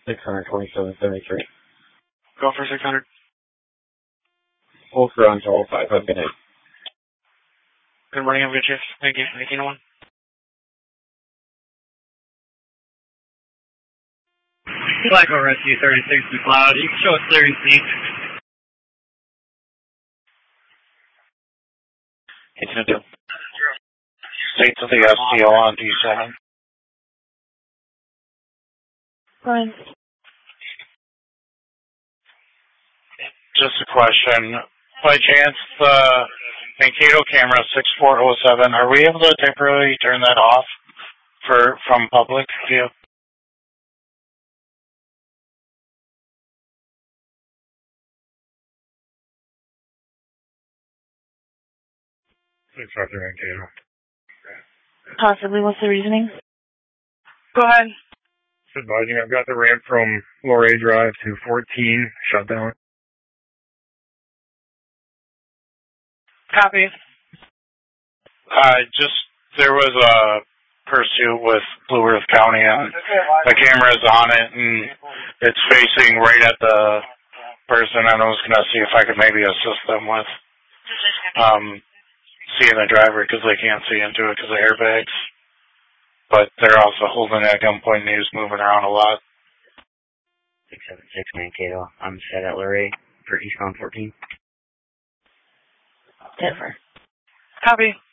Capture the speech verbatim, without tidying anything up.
six hundred twenty-seven seventy-three. Go for six hundred. Hold for on to all five. Have a good night. Good morning, have a good shift. Thank you. eighteen oh one. Blackwell Rescue thirty-six McLeod. You can show us clearing C. eighteen oh two. State to the S T O on D seven. Fine. Just a question. By chance, the Mankato camera six four oh seven, are we able to temporarily turn that off for from public view? six five three Mankato. Possibly. What's the reasoning? Go ahead. Just advising, I've got the ramp from Loray Drive to fourteen shut down. Copy. Uh, just, there was a pursuit with Blue Earth County and the camera's on it and it's facing right at the person, and I was going to see if I could maybe assist them with um, seeing the driver because they can't see into it because of airbags. But they're also holding it at gunpoint and he's moving around a lot. six seven six Mankato. I'm set at Luray for eastbound fourteen. Denver. Copy.